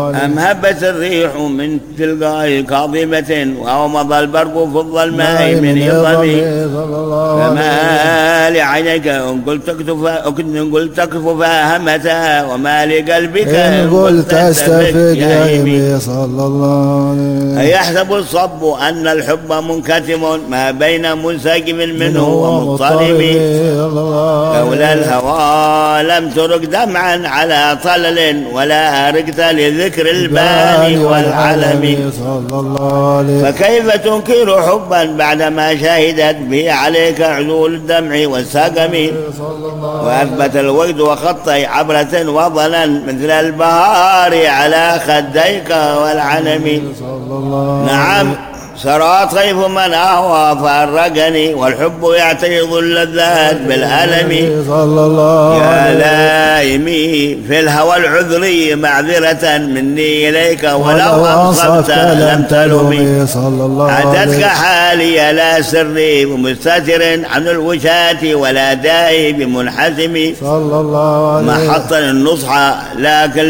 أم هبت الريح من تلقاء كاظمة وهو مضى البرق في الظلماء من عظمه فما لعينك إن قلت تكففا همتا وما لقلبك إن قلت استفد يا صلى الله عليه. أيحسب الصب أن الحب منكتم ما بين منسجم منه ومضطرب لولا الهوى لم ترك دمعا على طلل ولا أرقت لذكر الباني والعلم فكيف تنكر حبا بعدما شهدت به عليك عذول الدمع والسقم وأثبت الوجد وخطي عبرة وضلا مثل البهار على خديك والعنم. نعم سرى طيف من أهوى فأرقني والحب يعترض اللذات بالألم يا لائمي في الهوى العذري معذرة مني إليك ولو أنصبت لم تلمي عدتك حالي لا سري بمستتر عن الوشاة ولا دائي بمنحزم محطا النصح لكن